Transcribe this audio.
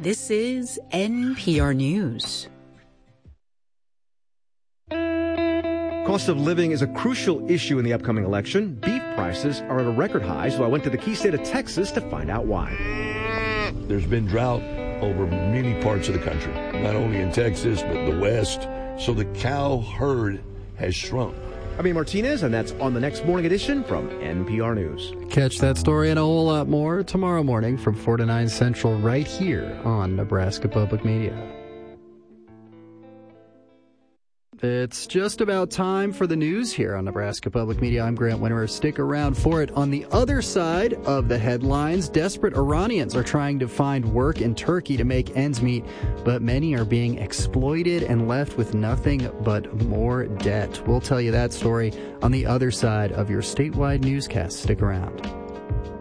This is NPR News. Cost of living is a crucial issue in the upcoming election. Beef prices are at a record high, so I went to the key state of Texas to find out why. There's been drought over many parts of the country, not only in Texas, but the West. So the cow herd has shrunk. I'm Ian Martinez, and that's on the next morning edition from NPR News. Catch that story and a whole lot more tomorrow morning from 4 to 9 Central right here on Nebraska Public Media. It's just about time for the news here on Nebraska Public Media. I'm Grant Winterer. Stick around for it. On the other side of the headlines, desperate Iranians are trying to find work in Turkey to make ends meet, but many are being exploited and left with nothing but more debt. We'll tell you that story on the other side of your statewide newscast. Stick around.